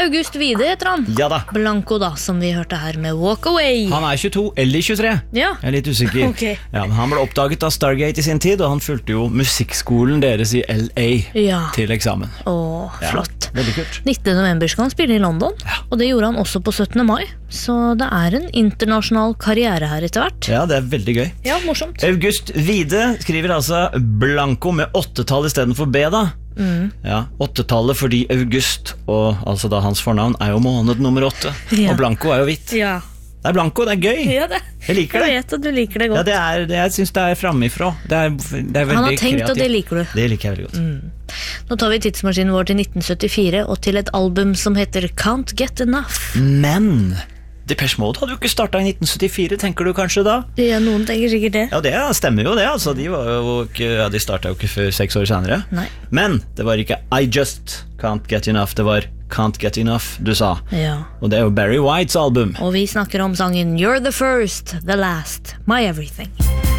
August Wide heter han. Ja da. Blanco da, som vi hørte her med Walk Away. Han 22 eller 23. Ja. Jeg litt usikker. Ok. Ja, men han ble oppdaget av Stargate i sin tid, og han fulgte jo musikkskolen deres i LA Ja. til eksamen. Åh, Ja, flott. veldig kult. 19. november skal han spille i London, og det gjorde han også på 17. mai. Så det en internasjonal karriere her etter hvert. Ja, det veldig gøy. Ja, morsomt. August Wide skriver altså Blanco med 8-tall i stedet for B da. Ja, 8-tallet fordi August, og altså da hans fornavn, jo måned nummer 8. Ja. Og Blanco jo hvitt. Ja. Det Blanco, det gøy. Ja, det. Jeg liker det. Jeg vet at du liker det godt. Ja, jeg synes det fremmefra. Det er veldig Han har tenkt, kreativt. og det liker du. Det liker jeg veldig godt. Nå tar vi tidsmaskinen vår til 1974, og til et album som heter Can't Get Enough. Men Depeche Mode hadde jo ikke startet i 1974, tenker du kanskje da? Ja, noen tenker sikkert det. Ja, det stemmer jo det, altså. De startet jo ikke før 6 år senere. Nei. Men det var ikke I Just Can't Get Enough, det var Can't Get Enough du sa. Ja. Og det jo Barry Whites album. Og vi snakker om sangen You're the First, the Last, My Everything.